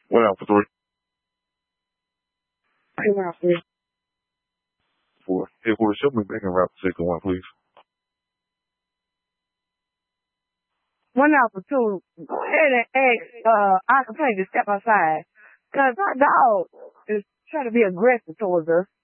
One out for three. One out for Four. Headquarters, show me back and route 601, please. one out for two. And I complained to step outside because our dog is trying to be aggressive towards us.